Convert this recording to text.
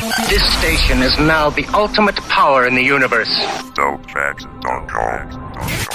This station is now the ultimate power in the universe. Dopefacts.com.